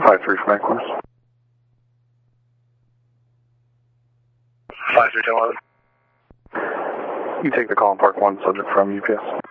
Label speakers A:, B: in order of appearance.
A: 5-3 from Equus.
B: 5-3 to 11.
A: You take the call in Park 1, subject from UPS.